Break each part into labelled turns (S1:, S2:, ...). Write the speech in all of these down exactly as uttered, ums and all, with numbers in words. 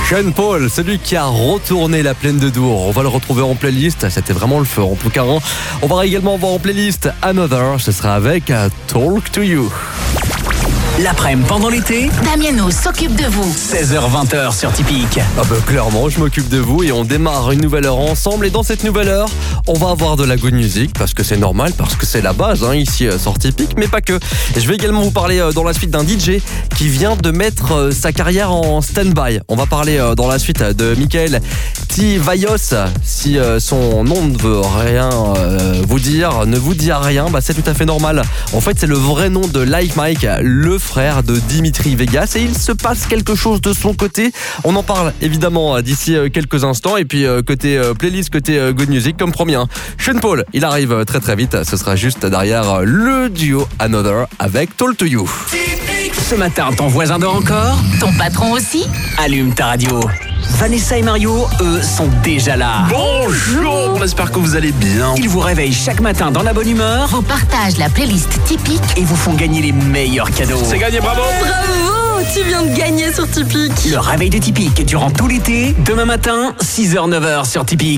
S1: Sean Paul, celui qui a retourné la plaine de Dour. On va le retrouver en playlist, c'était vraiment le feu en tout cas. Hein. On va également voir en playlist Another, ce sera avec uh, Talk to You.
S2: L'après-midi pendant l'été,
S3: Damiano s'occupe de vous.
S2: seize heures vingt sur Tipeee.
S1: Ah bah clairement, je m'occupe de vous et on démarre une nouvelle heure ensemble. Et dans cette nouvelle heure, on va avoir de la good music parce que c'est normal, parce que c'est la base hein, ici euh, sur Tipeee, mais pas que. Et je vais également vous parler euh, dans la suite d'un D J qui vient de mettre euh, sa carrière en stand-by. On va parler euh, dans la suite de Michael Tivayos. Si euh, son nom ne veut rien euh, vous dire, ne vous dit rien, bah c'est tout à fait normal. En fait, c'est le vrai nom de Like Mike, le frère de Dimitri Vegas, et il se passe quelque chose de son côté. On en parle évidemment d'ici quelques instants. Et puis côté playlist, côté good music, comme promis, hein, Sean Paul, il arrive très très vite. Ce sera juste derrière le duo Another avec Talk to You.
S2: Ce matin, ton voisin dort encore?
S3: Ton patron aussi?
S2: Allume ta radio. Vanessa et Mario, eux, sont déjà là.
S4: Bonjour, j'espère que vous allez bien.
S2: Ils vous réveillent chaque matin dans la bonne humeur
S3: Vous partagent la playlist typique
S2: et vous font gagner les meilleurs cadeaux.
S4: C'est gagné, bravo.
S5: Bravo, tu viens de gagner sur Tipeee.
S2: Le réveil de Tipeee durant tout l'été, demain matin, six heures neuf heures sur Tipeee.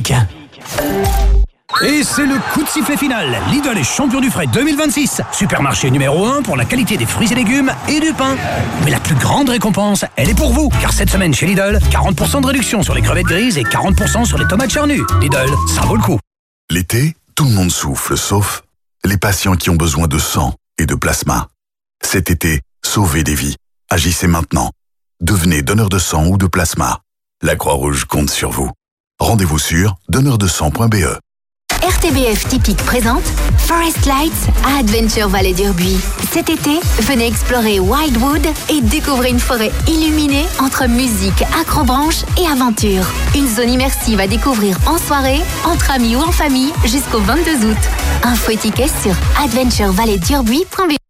S6: Et c'est le coup de sifflet final. Lidl est champion du frais deux mille vingt-six. Supermarché numéro un pour la qualité des fruits et légumes et du pain. Mais la plus grande récompense, elle est pour vous. Car cette semaine chez Lidl, quarante pour cent de réduction sur les crevettes grises et quarante pour cent sur les tomates charnues. Lidl, ça vaut le coup.
S7: L'été, tout le monde souffle, sauf les patients qui ont besoin de sang et de plasma. Cet été, sauvez des vies. Agissez maintenant. Devenez donneur de sang ou de plasma. La Croix-Rouge compte sur vous. Rendez-vous sur donneur de sang point b e.
S3: R T B F Typique présente Forest Lights à Adventure Valley d'Urbuy. Cet été, venez explorer Wildwood et découvrez une forêt illuminée entre musique, acrobranche et aventure. Une zone immersive à découvrir en soirée, entre amis ou en famille jusqu'au vingt-deux août. Info et tickets sur adventure valley d'urbuy point b e.